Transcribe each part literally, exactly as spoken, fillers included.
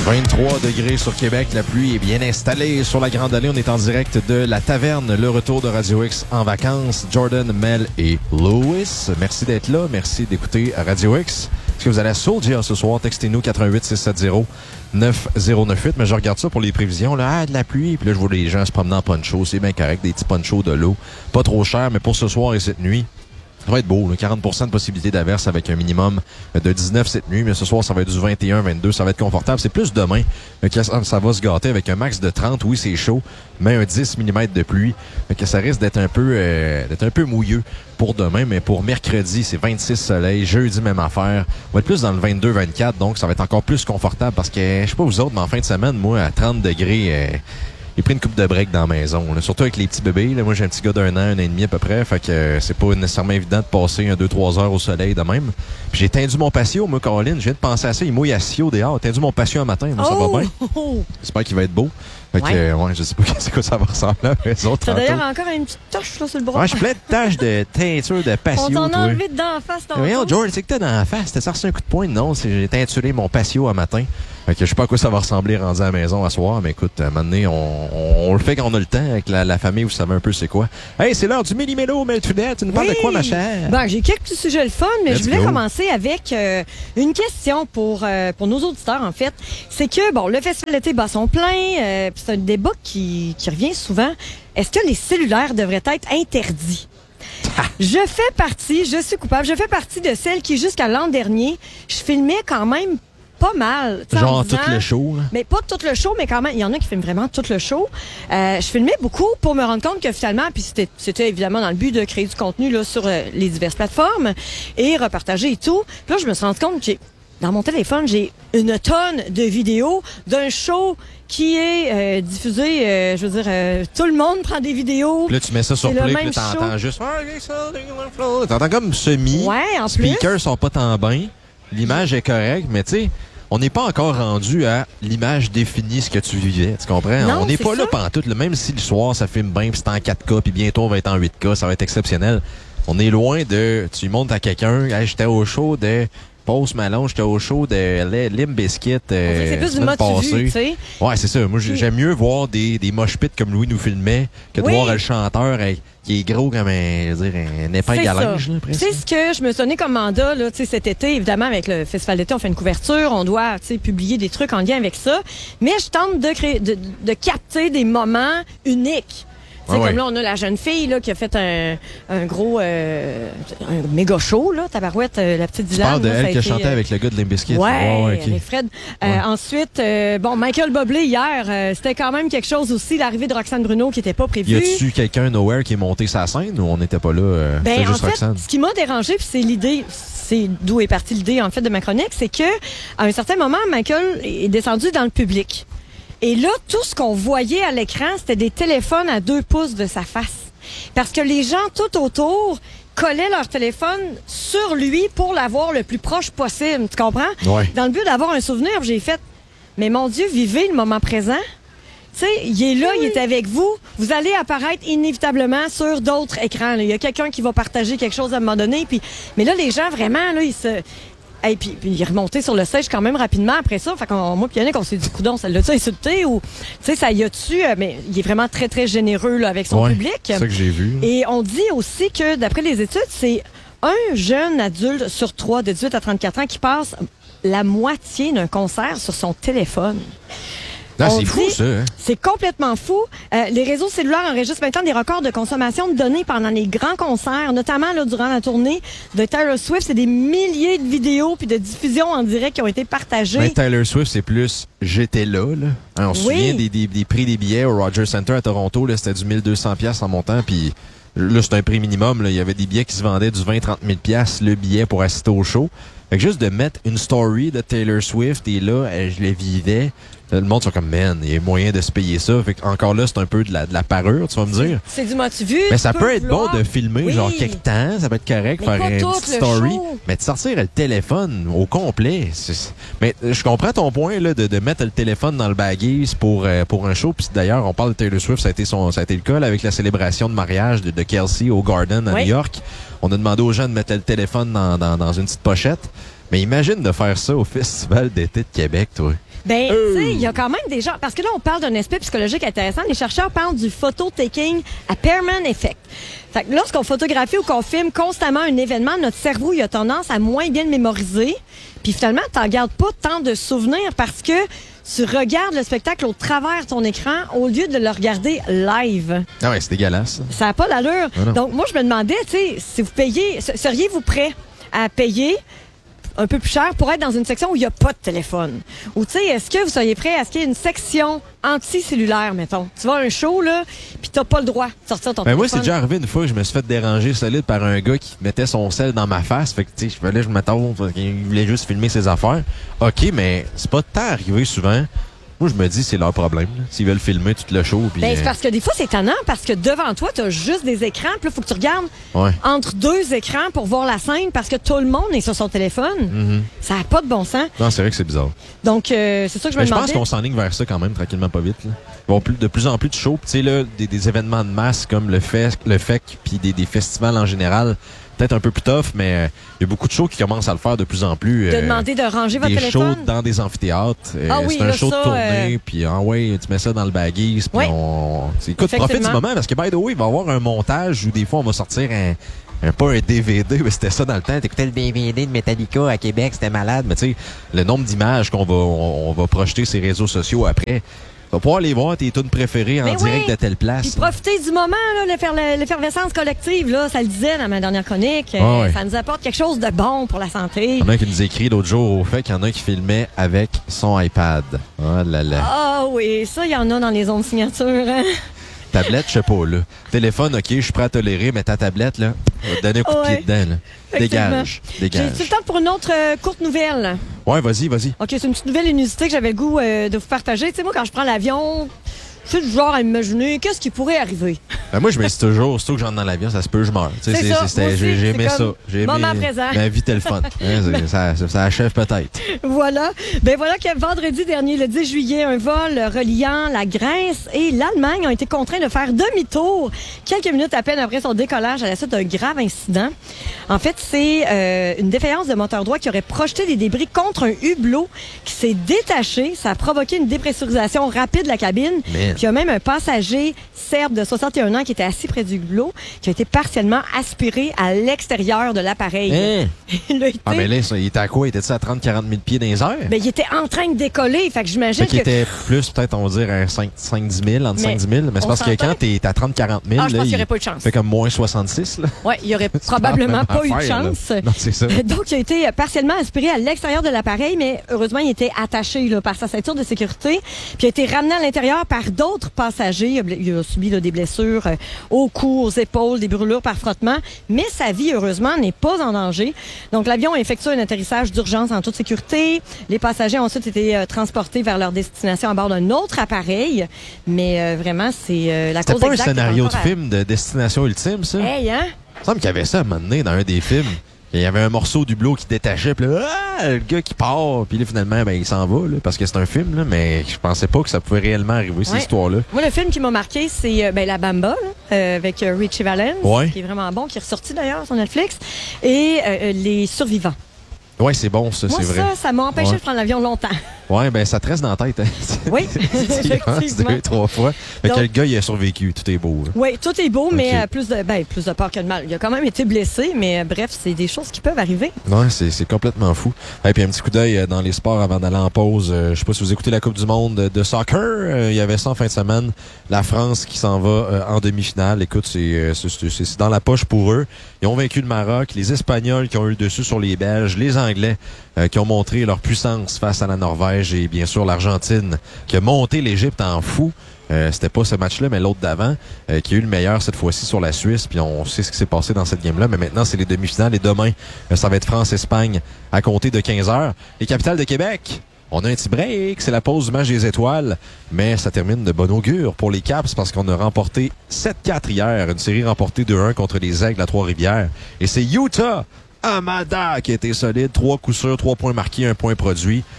vingt-trois degrés sur Québec. La pluie est bien installée sur la Grande Allée. On est en direct de la taverne. Le retour de Radio X en vacances. Jordan, Mel et Louis. Merci d'être là. Merci d'écouter Radio X. Est-ce que vous allez à Soulja ce soir? Textez-nous quatre un huit six sept zéro neuf zéro neuf huit. Mais je regarde ça pour les prévisions. Là, ah, de la pluie. Puis là, je vois les gens se promener en poncho. C'est bien correct. Des petits ponchos de l'eau. Pas trop cher, mais pour ce soir et cette nuit, ça va être beau, là. quarante pour cent de possibilité d'averse avec un minimum de dix-neuf cette nuit. Mais ce soir, ça va être du vingt et un, vingt-deux. Ça va être confortable. C'est plus demain que ça va se gâter avec un max de trente. Oui, c'est chaud, mais un dix millimètres de pluie. Que ça risque d'être un peu euh, d'être un peu mouilleux pour demain. Mais pour mercredi, c'est vingt-six soleil. Jeudi, même affaire. On va être plus dans le vingt-deux, vingt-quatre. Donc, ça va être encore plus confortable parce que, je sais pas vous autres, mais en fin de semaine, moi, à trente degrés... Euh, J'ai pris une coupe de break dans la maison, là. Surtout avec les petits bébés. Là. Moi, j'ai un petit gars d'un an, un an et demi à peu près. Fait que euh, c'est pas nécessairement évident de passer un, deux, trois heures au soleil de même. Puis j'ai tendu mon patio, moi, Caroline. Je viens de penser à ça. Il mouille à Sio dehors. J'ai tendu mon patio un matin. Moi, oh! Ça va bien. J'espère qu'il va être beau. Fait ouais. que, euh, ouais, je sais pas c'est quoi ça va ressembler à eux autres. T'as d'ailleurs encore une petite tache là, sur le bras. Ouais, je suis plein de taches de teinture de patio. On t'en a enlevé dedans en face. Voyons, George, c'est que t'as dans la face. T'as sorti un coup de poing? Non, c'est, j'ai teinturé mon patio un matin. Fait que je sais pas à quoi ça va ressembler rendu à la maison à soir, mais écoute, à un moment donné, on, on, on le fait quand on a le temps avec la, la famille, vous savez un peu c'est quoi. Hey, c'est l'heure du Méli-Mélo, Meltunette. Tu nous parles oui. de quoi, ma chère? Ben, j'ai quelques petits sujets le fun, mais Let's je voulais go. commencer avec euh, une question pour, euh, pour nos auditeurs, en fait. C'est que, bon, le festival d'été bat son plein, euh, c'est un débat qui, qui revient souvent. Est-ce que les cellulaires devraient être interdits? Je fais partie, je suis coupable, je fais partie de celles qui, jusqu'à l'an dernier, je filmais quand même pas mal. Genre disant, tout le show, là. Mais pas tout le show, mais quand même, il y en a qui filment vraiment tout le show. Euh, je filmais beaucoup pour me rendre compte que finalement, puis c'était, c'était évidemment dans le but de créer du contenu là, sur euh, les diverses plateformes et repartager et tout. Puis là, je me suis rendu compte que dans mon téléphone, j'ai une tonne de vidéos d'un show qui est euh, diffusé, euh, je veux dire, euh, tout le monde prend des vidéos. Puis là, tu mets ça sur c'est play, le puis même là, t'entends show. juste... T'entends comme semi. Ouais, en plus. Speakers sont pas tant bien. L'image est correcte, mais tu sais... On n'est pas encore rendu à l'image définie ce que tu vivais, tu comprends? Non, on n'est c'est pas ça. là pantoute. Là, même si le soir, ça filme bien, puis c'est en quatre K, puis bientôt, on va être en huit K, ça va être exceptionnel. On est loin de... Tu montres à quelqu'un, hey, j'étais au show de Post Malone, j'étais au show de Limp Bizkit. Euh, c'est plus du semaine mode passée. tu sais. Ouais, c'est ça. Moi, j'aime mieux voir des, des mosh pits comme Louis nous filmait que de Oui. voir le chanteur hey, qui est gros comme un, je veux dire, un épingle à linge. Là, presque. C'est ce que je me suis donné comme mandat là, cet été. Évidemment, avec le Festival d'été, on fait une couverture. On doit publier des trucs en lien avec ça. Mais je tente de, créer, de, de capter des moments uniques. Ah comme ouais. Là, on a la jeune fille là, qui a fait un, un gros, euh, un méga show, là, tabarouette, euh, la petite Dylan. Tu parles de là, elle qui a été, chanté euh... avec le gars de Limp Bizkit. Ouais, ouais, ouais okay. avec Fred. Euh, ouais. Ensuite, euh, bon, Michael Bublé hier, euh, c'était quand même quelque chose aussi, l'arrivée de Roxane Bruno qui n'était pas prévue. Y a-tu quelqu'un nowhere qui est monté sa scène ou on n'était pas là? Euh, ben, juste en fait, Roxane? Ce qui m'a dérangé, puis c'est l'idée, c'est d'où est partie l'idée en fait de ma chronique, c'est que à un certain moment, Michael est descendu dans le public. Et là, tout ce qu'on voyait à l'écran, c'était des téléphones à deux pouces de sa face. Parce que les gens tout autour collaient leur téléphone sur lui pour l'avoir le plus proche possible. Tu comprends? Ouais. Dans le but d'avoir un souvenir, j'ai fait, mais mon Dieu, vivez le moment présent. Tu sais, il est là, oui. Il est avec vous. Vous allez apparaître inévitablement sur d'autres écrans. Il y a quelqu'un qui va partager quelque chose à un moment donné. Puis, mais là, les gens, vraiment, là, ils se... Et puis, puis il est remonté sur le stage quand même rapidement après ça. Fait qu'on, moi puis Yannick, on s'est dit, coudonc, ça l'a-tu insulté ou, tu sais, ça y a-tu, euh, mais il est vraiment très, très généreux, là, avec son ouais, public. C'est ça que j'ai vu. Et on dit aussi que, d'après les études, c'est un jeune adulte sur trois de dix-huit à trente-quatre ans qui passe la moitié d'un concert sur son téléphone. Ah, c'est fou, ça. Hein? C'est complètement fou. Euh, les réseaux cellulaires enregistrent maintenant des records de consommation de données pendant les grands concerts, notamment là, durant la tournée de Taylor Swift. C'est des milliers de vidéos puis de diffusions en direct qui ont été partagées. Mais Taylor Swift, c'est plus « j'étais là ». là. Hein, on se oui. souvient des, des, des prix des billets au Rogers Center à Toronto. Là, c'était du mille deux cents dollars en montant. Puis là, c'est un prix minimum. Là. Il y avait des billets qui se vendaient du vingt à trente mille dollars le billet pour assister au show. Fait que juste de mettre une story de Taylor Swift et là, je les vivais. Le monde sont comme, man, il y a moyen de se payer ça. Fait que encore là, c'est un peu de la, de la parure, tu vas me dire. C'est du motu vu. Mais ça peut être vouloir. Bon de filmer, oui. genre, quelque temps. Ça peut être correct, mais faire une petite story. Show. Mais de sortir le téléphone au complet. C'est... Mais je comprends ton point, là, de, de mettre le téléphone dans le baggies pour, euh, pour un show. Puis d'ailleurs, on parle de Taylor Swift, ça a été, son, ça a été le cas là, avec la célébration de mariage de, de Kelsey au Garden à oui. New York. On a demandé aux gens de mettre le téléphone dans, dans, dans une petite pochette. Mais imagine de faire ça au Festival d'été de Québec, toi. Ben, euh. tu sais, il y a quand même des gens... Parce que là, on parle d'un aspect psychologique intéressant. Les chercheurs parlent du photo-taking impairment effect. Fait que lorsqu'on photographie ou qu'on filme constamment un événement, notre cerveau, il a tendance à moins bien le mémoriser. Puis finalement, t'en gardes pas tant de souvenirs parce que tu regardes le spectacle au travers de ton écran au lieu de le regarder live. Ah ouais, c'est dégueulasse. Ça n'a pas d'allure. Ah Donc, moi, je me demandais, tu sais, si vous payez... Seriez-vous prêt à payer un peu plus cher pour être dans une section où il n'y a pas de téléphone? Ou, tu sais, est-ce que vous seriez prêt à ce qu'il y ait une section anti-cellulaire, mettons? Tu vas à un show, là, puis t'as pas le droit de sortir ton ben téléphone. Moi, c'est déjà arrivé une fois que je me suis fait déranger solide par un gars qui mettait son sel dans ma face. Fait que, tu sais, je voulais, je m'attends, il voulait juste filmer ses affaires. OK, mais c'est pas tant arrivé souvent. Moi, je me dis, c'est leur problème. Là. S'ils veulent filmer tout le show. Pis, ben, c'est euh... parce que des fois, c'est étonnant parce que devant toi, tu as juste des écrans. Puis là, il faut que tu regardes ouais. entre deux écrans pour voir la scène parce que tout le monde est sur son téléphone. Mm-hmm. Ça n'a pas de bon sens. Non, c'est vrai que c'est bizarre. Donc, euh, c'est ça que je me Mais demandais. je pense qu'on s'enligne vers ça quand même, tranquillement, pas vite. Là. Il va y avoir plus, de plus en plus de shows. Tu sais, là, des, des événements de masse comme le F E C, le F E C puis des, des festivals en général. Peut-être un peu plus tough, mais il euh, y a beaucoup de shows qui commencent à le faire de plus en plus. De euh, demander de ranger votre des téléphone. Des shows dans des amphithéâtres. Euh, ah oui, c'est un là, show ça, de tournée, euh... puis ah ouais, tu mets ça dans le baggies, puis oui. on... Écoute, profite du moment, parce que, by the way, il va y avoir un montage où des fois, on va sortir un... un pas un D V D, mais c'était ça dans le temps. T'écoutais le D V D de Metallica à Québec, c'était malade. Mais tu sais, le nombre d'images qu'on va, on, on va projeter sur les réseaux sociaux après... Tu vas pouvoir aller voir tes tunes préférées en mais direct oui. de telle place. Puis profiter du moment, là, l'effervescence collective, là, ça le disait dans ma dernière chronique. Ah ouais. Ça nous apporte quelque chose de bon pour la santé. Il y en a un qui nous écrit l'autre jour au fait qu'il y en a un qui filmait avec son iPad. Oh là là. Ah oui, ça, il y en a dans les ondes signatures. Hein? Tablette, je sais pas, là. Téléphone, OK, je suis prêt à tolérer, mais ta tablette, là, on va te donner un coup de ouais. pied dedans, là. Dégage, dégage. J'ai le temps pour une autre euh, courte nouvelle. Ouais, vas-y, vas-y. OK, c'est une petite nouvelle inusitée que j'avais le goût euh, de vous partager. Tu sais, moi, quand je prends l'avion, je suis du genre à imaginer qu'est-ce qui pourrait arriver. Ben moi, je me dis toujours, surtout que j'entre dans l'avion, ça se peut, je meurs. C'est ça, j'ai aimé ça. J'ai aimé moment présent. Ma vie était le fun. Hein, ça, ça, ça achève peut-être. Voilà. Ben voilà que vendredi dernier, le dix juillet, un vol reliant la Grèce et l'Allemagne ont été contraints de faire demi-tour quelques minutes à peine après son décollage à la suite d'un grave incident. En fait, c'est euh, une défaillance de moteur droit qui aurait projeté des débris contre un hublot qui s'est détaché. Ça a provoqué une dépressurisation rapide de la cabine. Man. Puis il y a même un passager serbe de soixante et un ans qui était assis près du hublot qui a été partiellement aspiré à l'extérieur de l'appareil. Hein? Il a été... Ah, mais là, il était à quoi? Il était à trente à quarante mille pieds dans les airs? Ben, il était en train de décoller. Fait que j'imagine fait qu'il que... était plus, peut-être, on va dire, à cinq à dix mille, entre cinq à dix mille. Mais c'est parce que quand t'es à trente à quarante mille, ah, je là, pense qu'il n'y il aurait pas eu de chance. fait comme moins soixante-six, là. Oui, il n'y aurait probablement pas eu de chance. Là. Non, c'est ça. Donc, il a été partiellement aspiré à l'extérieur de l'appareil, mais heureusement, il était attaché là, par sa ceinture de sécurité. Puis, il a été ramené à l'intérieur par d'autres passagers. Il a, il a subi là, des blessures euh, au cou, aux épaules, des brûlures par frottement. Mais sa vie, heureusement, n'est pas en danger. Donc, l'avion a effectué un atterrissage d'urgence en toute sécurité. Les passagers ont ensuite été euh, transportés vers leur destination à bord d'un autre appareil. Mais euh, vraiment, c'est euh, la cause exacte. C'était pas un scénario de à... film de Destination Ultime, ça? Hey, hein? Il me semble qu'il y avait ça à un moment donné dans un des films. Il y avait un morceau du hublot qui détachait, puis là, ah, le gars qui part, puis là, finalement, ben, il s'en va, là, parce que c'est un film, là, mais je pensais pas que ça pouvait réellement arriver, ouais. Cette histoire-là. Moi, le film qui m'a marqué, c'est ben, La Bamba, là, euh, avec euh, Richie Valens, ouais. qui est vraiment bon, qui est ressorti d'ailleurs sur Netflix, et euh, Les Survivants. Oui, c'est bon, ça, c'est vrai. Moi, ça, ça m'a empêché ouais. de prendre l'avion longtemps. Oui, ben ça te reste dans la tête. Hein. Oui, effectivement. Deux, trois fois. Fait que le gars, il a survécu. Tout est beau. Là. Oui, tout est beau, okay. mais euh, plus, de, ben, plus de peur que de mal. Il a quand même été blessé, mais euh, bref, c'est des choses qui peuvent arriver. Non, c'est complètement fou. Et puis un petit coup d'œil dans les sports avant d'aller en pause. Euh, je sais pas si vous écoutez la Coupe du monde de soccer. Euh, il y avait ça en fin de semaine. La France qui s'en va euh, en demi-finale. Écoute, c'est euh, dans la poche pour eux. Ils ont vaincu le Maroc. Les Espagnols qui ont eu le dessus sur les Belges. Les Anglais euh, qui ont montré leur puissance face à la Norvège et bien sûr l'Argentine qui a monté l'Égypte en fou. Euh, C'était pas ce match-là, mais l'autre d'avant, euh, qui a eu le meilleur cette fois-ci sur la Suisse. Puis on sait ce qui s'est passé dans cette game-là. Mais maintenant, c'est les demi-finales. Et demain, euh, ça va être France-Espagne à compter de quinze heures. Les capitales de Québec, on a un petit break. C'est la pause du match des étoiles. Mais ça termine de bon augure pour les Caps parce qu'on a remporté sept quatre hier. Une série remportée deux un contre les Aigles à Trois-Rivières. Et c'est Utah Amada qui a été solide. Trois coups sûrs, trois points marqués, un point produit.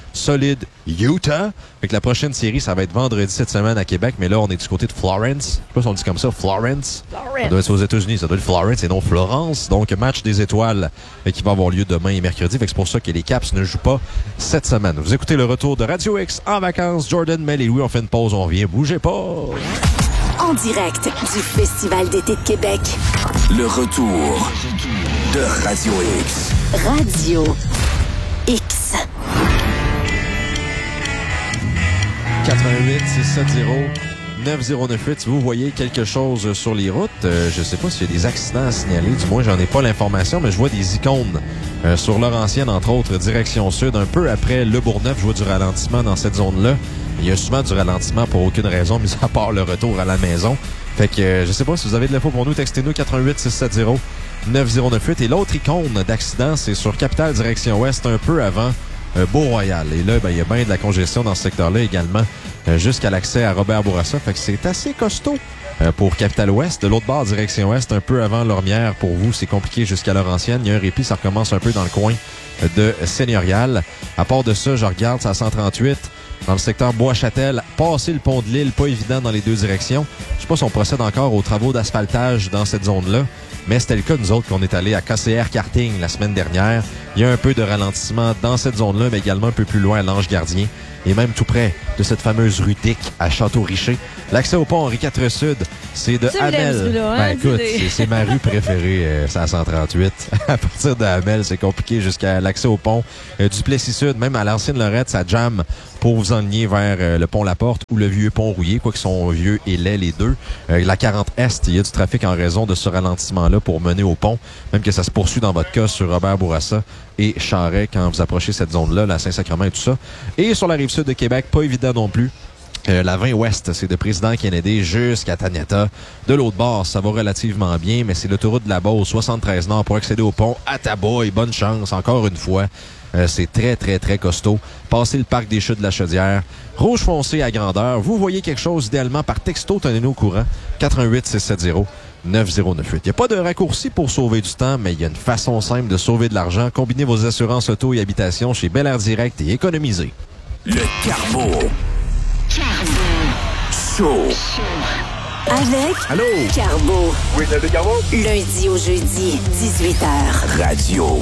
solide Utah. Fait que la prochaine série, ça va être vendredi cette semaine à Québec, mais là, on est du côté de Florence. Je sais pas si on dit comme ça, Florence. Florence. Ça doit être aux États-Unis, ça doit être Florence et non Florence. Donc, match des étoiles euh, qui va avoir lieu demain et mercredi. Fait que c'est pour ça que les Caps ne jouent pas cette semaine. Vous écoutez le retour de Radio X en vacances. Jordan, Mel et Louis, on fait une pause, on revient. Bougez pas! En direct du Festival d'été de Québec. Le retour de Radio X. Radio X. quatre-vingt-huit six cent soixante neuf zéro neuf huit. Si vous voyez quelque chose sur les routes, euh, je sais pas s'il y a des accidents à signaler. Du moins, j'en ai pas l'information, mais je vois des icônes euh, sur Laurentienne, entre autres, direction sud. Un peu après Le Bourgneuf, je vois du ralentissement dans cette zone-là. Il y a souvent du ralentissement pour aucune raison, mis à part le retour à la maison. Fait que euh, je sais pas si vous avez de l'info pour nous, textez-nous quatre-vingt-huit six cent soixante neuf zéro neuf huit. Et l'autre icône d'accident, c'est sur Capitale direction ouest, un peu avant euh, Beau-Royal. Et là, ben, il y a bien de la congestion dans ce secteur-là également, euh, jusqu'à l'accès à Robert Bourassa. Fait que c'est assez costaud euh, pour Capitale-Ouest. De l'autre bord, direction ouest, un peu avant Lormière. Pour vous, c'est compliqué jusqu'à Laurentienne. Il y a un répit, ça recommence un peu dans le coin de Seigneurial. À part de ça, je regarde, c'est à cent trente-huit. Dans le secteur Bois-Châtel, passer le pont de l'île, pas évident dans les deux directions. Je sais pas si on procède encore aux travaux d'asphaltage dans cette zone-là, mais c'était le cas de nous autres qu'on est allés à K C R Karting la semaine dernière. Il y a un peu de ralentissement dans cette zone-là, mais également un peu plus loin à l'Ange-Gardien et même tout près de cette fameuse rue Dick à Château-Richer. L'accès au pont Henri quatre Sud, c'est de Tu Hamel. l'aimes, celui-là, hein? Ben écoute, Tu c'est, c'est ma rue préférée, euh, c'est à cent trente-huit. À partir de Hamel, c'est compliqué jusqu'à l'accès au pont euh, du Plessis-Sud, même à l'ancienne Lorette, ça jamme pour vous enligner vers euh, le pont Laporte ou le vieux pont Rouillé, quoi qu'ils sont vieux et laids les deux. Euh, la quarante Est, il y a du trafic en raison de ce ralentissement-là pour mener au pont, même que ça se poursuit dans votre cas sur Robert Bourassa et Charest quand vous approchez cette zone-là, la Saint-Sacrement et tout ça. Et sur la rive sud de Québec, pas évident non plus. Euh, la vingt Ouest, c'est de Président Kennedy jusqu'à Taniata. De l'autre bord, ça va relativement bien, mais c'est l'autoroute de la Beauce, soixante-treize Nord, pour accéder au pont à Taboy. Bonne chance, encore une fois. Euh, c'est très, très, très costaud. Passez le parc des Chutes de la Chaudière. Rouge foncé à grandeur. Vous voyez quelque chose, idéalement, par texto, tenez-nous au courant. quatre-vingt-huit six cent soixante neuf zéro neuf huit. Il n'y a pas de raccourci pour sauver du temps, mais il y a une façon simple de sauver de l'argent. Combinez vos assurances auto et habitation chez Bel Air Direct et économisez. Le Carbo. Show. Avec Allô? Carbo. Oui, le Carbo. Lundi au jeudi, dix-huit heures. Radio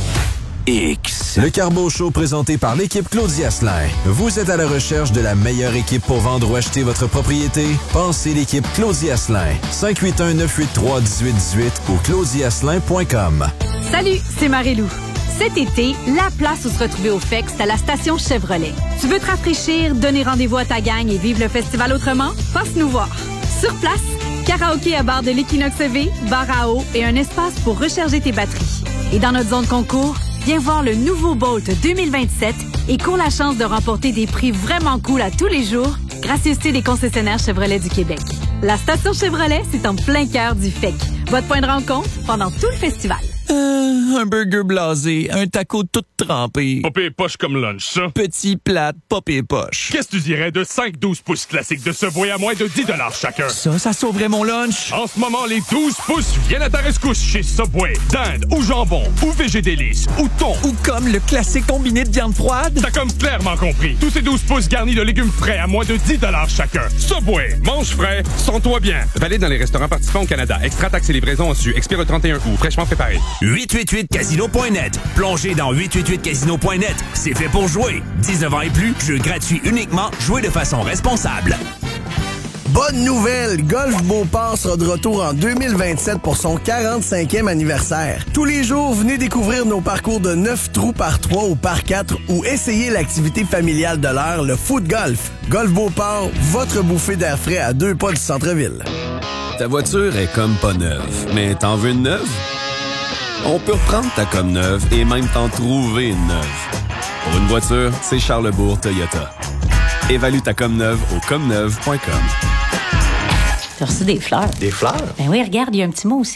X. Le Carbo Show présenté par l'équipe Claudia Asselin. Vous êtes à la recherche de la meilleure équipe pour vendre ou acheter votre propriété? Pensez l'équipe Claudia Asselin. cinq huit un neuf huit trois un huit un huit ou claudia asselin point com. Salut, c'est Marie-Lou. Cet été, la place où se retrouver au F E X, c'est à la station Chevrolet. Tu veux te rafraîchir, donner rendez-vous à ta gang et vivre le festival autrement? Passe nous voir. Sur place, karaoké à bar de l'Equinox E V, bar à eau et un espace pour recharger tes batteries. Et dans notre zone concours, viens voir le nouveau Bolt deux mille vingt-sept et cours la chance de remporter des prix vraiment cool à tous les jours, gracieuseté des concessionnaires Chevrolet du Québec. La station Chevrolet, c'est en plein cœur du F E C. Votre point de rencontre pendant tout le festival. Euh, un burger blasé, un taco tout trempé. Popé poche comme lunch, ça. Petit plat, popé poche. Qu'est-ce que tu dirais de cinq douze pouces classiques de Subway à moins de dix dollars chacun? Ça, ça sauverait mon lunch. En ce moment, les douze pouces viennent à ta rescousse chez Subway. Dinde ou jambon ou végé délice ou thon. Ou comme le classique combiné de viande froide. T'as comme clairement compris. Tous ces douze pouces garnis de légumes frais à moins de dix dollars chacun. Subway, mange frais, sens-toi bien. Valide dans les restaurants participants au Canada. Extra taxes et livraison en su. Expire le trente et un août. Fraîchement préparé. huit huit huit casino point net. Plongez dans huit huit huit casino point net. C'est fait pour jouer. dix-neuf ans et plus, jeu gratuit uniquement, jouez de façon responsable. Bonne nouvelle! Golf Beauport sera de retour en deux mille vingt-sept pour son quarante-cinquième anniversaire. Tous les jours, venez découvrir nos parcours de neuf trous par trois ou par quatre ou essayez l'activité familiale de l'heure, le foot golf. Golf Beauport, votre bouffée d'air frais à deux pas du centre-ville. Ta voiture est comme pas neuve, mais t'en veux une neuve? On peut reprendre ta comme neuve et même t'en trouver une neuve. Pour une voiture, c'est Charlebourg Toyota. Évalue ta comme neuve au comme neuve point com. T'as reçu des fleurs? Des fleurs? Ben oui, regarde, il y a un petit mot aussi.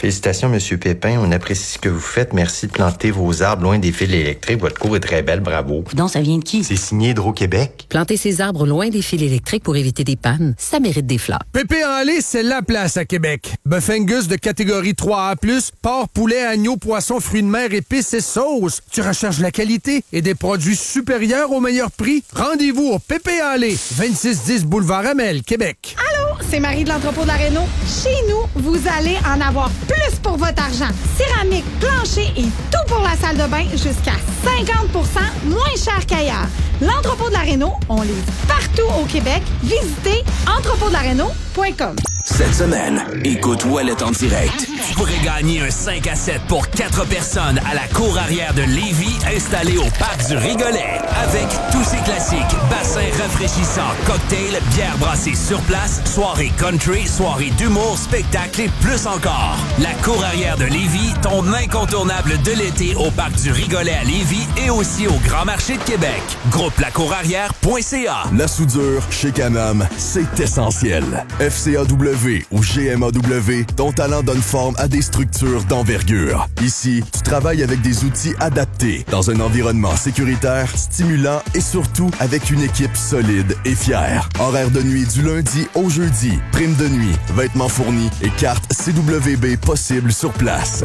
Félicitations, Monsieur Pépin. On apprécie ce que vous faites. Merci de planter vos arbres loin des fils électriques. Votre cour est très belle. Bravo. Non, ça vient de qui? C'est signé Hydro-Québec. Planter ses arbres loin des fils électriques pour éviter des pannes, ça mérite des fleurs. Pépé en lait, c'est la place à Québec. Bœuf Angus de catégorie trois A plus, porc, poulet, agneau, poisson, fruits de mer, épices et sauces. Tu recherches la qualité et des produits supérieurs au meilleur prix? Rendez-vous au Pépé en lait, vingt-six dix Boulevard Amel, Québec. Allô, c'est Marie de l'entrepôt de la Réno. Chez nous, vous allez en avoir plus pour votre argent. Céramique, plancher et tout pour la salle de bain jusqu'à cinquante pour cent moins cher qu'ailleurs. L'entrepôt de la Réno, on livre partout au Québec. Visitez entrepôt de la réno point com. Cette semaine, écoute Ouellet en direct. Tu pourrais gagner un cinq à sept pour quatre personnes à la cour arrière de Lévis installée au parc du Rigolet. Avec tous ses classiques, bassins rafraîchissants, cocktails, bières brassées sur place, soirée country, soirée d'humour, spectacle et plus encore. La cour arrière de Lévis, ton incontournable de l'été au parc du Rigolet à Lévis et aussi au Grand Marché de Québec. Groupe lacourarrière point c a. La soudure chez Canam, c'est essentiel. F C A W ou G M A W, ton talent donne forme à des structures d'envergure. Ici, tu travailles avec des outils adaptés, dans un environnement sécuritaire, stimulant et surtout avec une équipe solide et fière. Horaire de nuit du lundi au jeudi, prime de nuit, vêtements fournis et carte C W B possible sur place.